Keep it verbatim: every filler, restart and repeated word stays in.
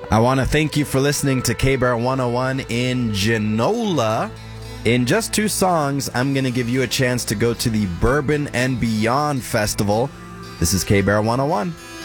I want to thank you for listening to K-Bear one oh one in Genola. In just two songs, I'm going to give you a chance to go to the Bourbon and Beyond Festival. This is K-Bear one oh one.